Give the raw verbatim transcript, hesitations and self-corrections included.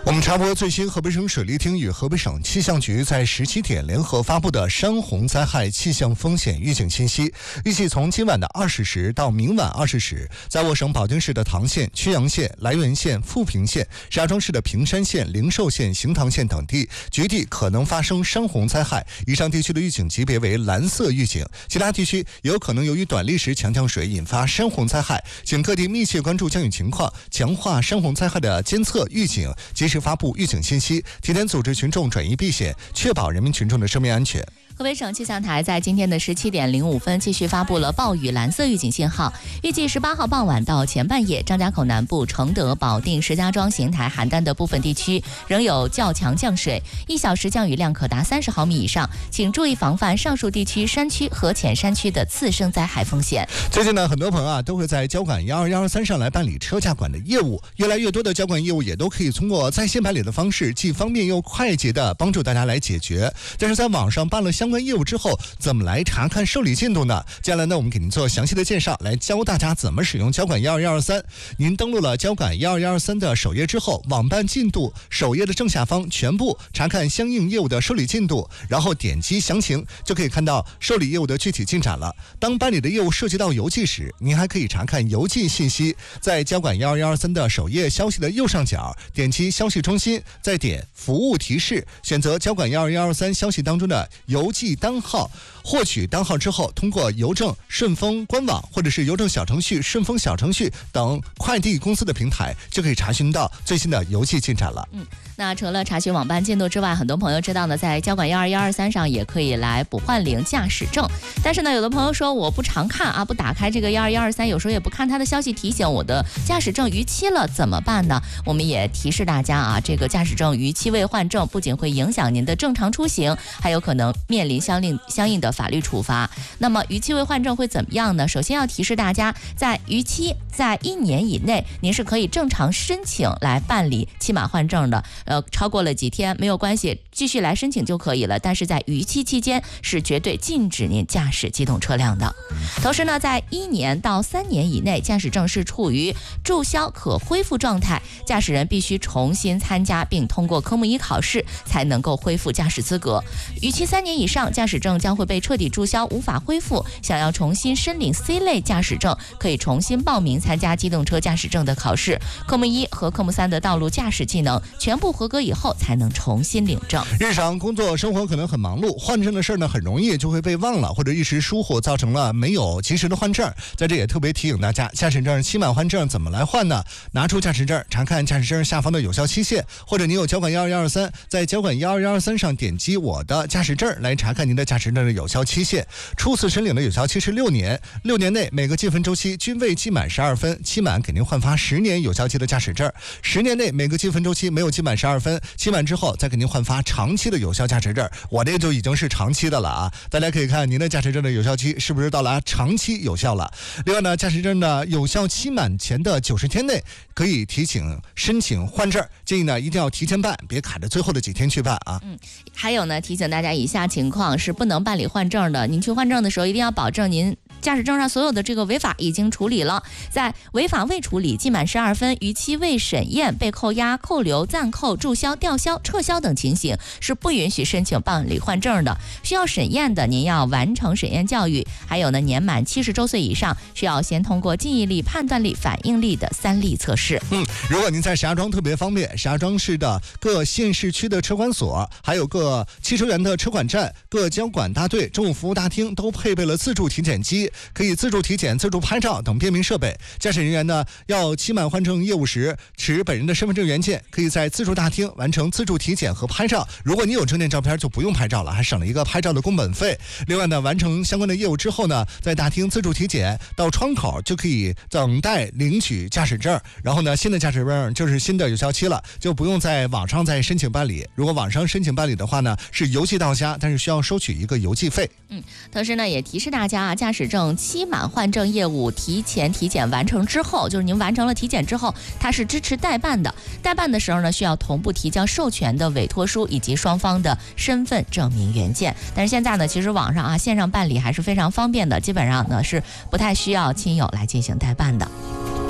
我们插播最新河北省水利厅与河北省气象局在十七点联合发布的山洪灾害气象风险预警信息，预计从今晚的二十时到明晚二十时，在我省保定市的唐县、曲阳县、涞源县、富平县、石家庄市的平山县、灵寿县、行堂县等地局地可能发生山洪灾害，以上地区的预警级别为蓝色预警，其他地区也有可能由于短历时强降水引发山洪灾害，请各地密切关注降雨情况，强化山洪灾害的监测预警，及时发布预警信息，提前组织群众转移避险，确保人民群众的生命安全。 河北省气象台在今天的十七点零五分继续发布了暴雨蓝色预警信号，预计十八号傍晚到前半夜，张家口南部、承德、保定、石家庄、邢台、邯郸的部分地区仍有较强降水，一小时降雨量可达三十毫米以上，请注意防范上述地区山区和浅山区的次生灾害风险。 最近呢，很多朋友啊都会在交管一二一二三上来办理车驾管的业务，越来越多的交管业务也都可以通过在线办理的方式，既方便又快捷的帮助大家来解决。但是在网上办了相关业务之后，怎么来查看受理进度呢？接下来呢，我们给您做详细的介绍，来教大家怎么使用交管一二一二三。您登录了交管一二一二三的首页之后，网办进度首页的正下方全部查看相应业务的受理进度，然后点击详情，就可以看到受理业务的具体进展了。当办理的业务涉及到邮寄时，您还可以查看邮寄信息，在交管一二一二三的首页消息的右上角点击消息中心，再点服务提示，选择交管一二一二三消息当中的邮寄单号，获取单号之后，通过邮政、顺丰官网或者是邮政小程序、顺丰小程序等快递公司的平台，就可以查询到最新的邮寄进展了。 嗯，那除了查询网办进度之外，很多朋友知道呢，在交管一二一二三上也可以来补换领驾驶证。但是呢，有的朋友说我不常看啊，不打开这个一二一二三，有时候也不看它的消息提醒，我的驾驶证逾期了怎么办呢？我们也提示大家啊，这个驾驶证逾期未换证，不仅会影响您的正常出行，还有可能面临相应相应的法律处罚。那么逾期未换证会怎么样呢？首先要提示大家，在逾期在一年以内，您是可以正常申请来办理期满换证的。呃，超过了几天没有关系，继续来申请就可以了。但是在逾期期间是绝对禁止您驾驶机动车辆的。同时呢，在一年到三年以内，驾驶证是处于注销可恢复状态，驾驶人必须重新参加并通过科目一考试，才能够恢复驾驶资格。逾期三年以上，驾驶证将会被彻底注销，无法恢复。想要重新申领 C 类驾驶证，可以重新报名参加机动车驾驶证的考试，科目一和科目三的道路驾驶技能全部合格以后，才能重新领证。 日常工作生活可能很忙碌，换证的事呢，很容易就会被忘了，或者一时疏忽，造成了没有及时的换证。在这也特别提醒大家，驾驶证期满换证怎么来换呢？拿出驾驶证，查看驾驶证下方的有效期限，或者你有交管一二一二三，在交管一二一二三上点击我的驾驶证来查看您的驾驶证的有效期限。初次申领的有效期是六年，六年内每个记分周期均未记满十二分，期满给您换发十年有效期的驾驶证。十年内每个记分周期没有记满十二分，期满之后再给您换发长期的有效驾驶证。我这就已经是长期的了啊！大家可以看您的驾驶证的有效期是不是到达长期有效了。另外呢，驾驶证的有效期满前的九十天内可以提请申请换证，建议呢一定要提前办，别卡着最后的几天去办啊。 嗯，还有呢，提醒大家以下情况是不能办理换证的。您去换证的时候，一定要保证您驾驶证上所有的这个违法已经处理了，在违法未处理、记满十二分、逾期未审验、被扣押、扣留、暂扣、注销、吊销、撤销等情形是不允许申请办理换证的。需要审验的，您要完成审验教育。还有呢，年满七十周岁以上，需要先通过记忆力、判断力、反应力的三力测试。 嗯，如果您在石家庄特别方便，石家庄市的各县市区的车管所，还有各汽车园的车管站、各交管大队、政务服务大厅都配备了自助体检机，可以自助体检、自助拍照等便民设备。驾驶人员呢，要期满换证业务时持本人的身份证原件，可以在自助大厅完成自助体检和拍照。如果你有证件照片，就不用拍照了，还省了一个拍照的工本费。另外呢，完成相关的业务之后呢，在大厅自助体检到窗口就可以等待领取驾驶证，然后呢，新的驾驶证就是新的有效期了，就不用在网上再申请办理。如果网上申请办理的话呢，是邮寄到家，但是需要收取一个邮寄费。 嗯，同时呢，也提示大家啊，驾驶证期满换证业务提前体检完成之后，就是您完成了体检之后，它是支持代办的。代办的时候呢，需要同步提交授权的委托书以及双方的身份证明原件。但是现在呢，其实网上啊线上办理还是非常方便的，基本上呢是不太需要亲友来进行代办的。